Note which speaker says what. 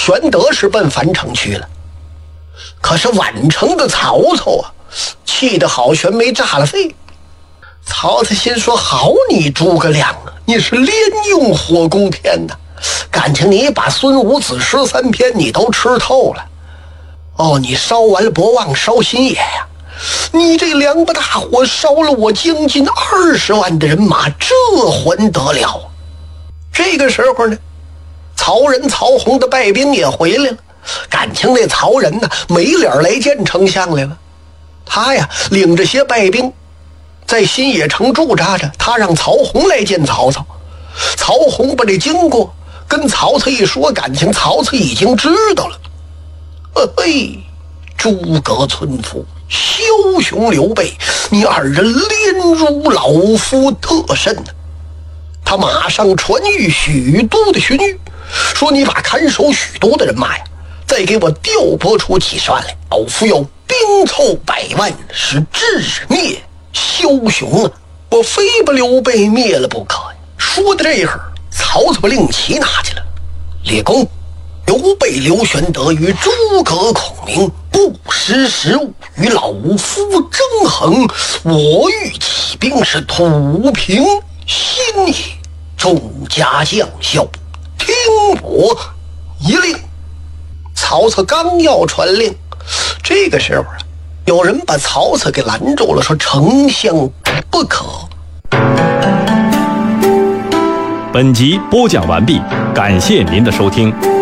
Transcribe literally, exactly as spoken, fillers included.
Speaker 1: 玄德是奔樊城去了。可是宛城的曹操啊，气得好悬没炸了肺。曹操心说，好你诸葛亮啊，你是连用火攻天呐，感情你把孙武子十三篇你都吃透了。哦，你烧完了博望，烧新野呀、啊，你这两把大火烧了我将近二十万的人马，这还得了？这个时候呢，曹仁曹洪的败兵也回来了，感情那曹仁呢没脸来见丞相来了。他呀领着些败兵在新野城驻扎着，他让曹洪来见曹操。曹洪把这经过跟曹操一说，感情曹操已经知道了。呃嘿，诸葛村夫、枭雄刘备，你二人连入老夫特甚呢。他马上传谕许都的荀彧，说你把看守许都的人马呀，再给我调拨出几十万来，老夫要兵凑百万，是致灭枭雄啊！我非把刘备灭了不可呀！说的这会儿，曹操把令旗拿起来了，列公，刘备、刘玄德与诸葛孔明不识时务，与老夫争衡，我欲起兵是土平心也，众家将校听我一令。曹操刚要传令，这个时候啊，有人把曹操给拦住了，说丞相不可。
Speaker 2: 本集播讲完毕，感谢您的收听。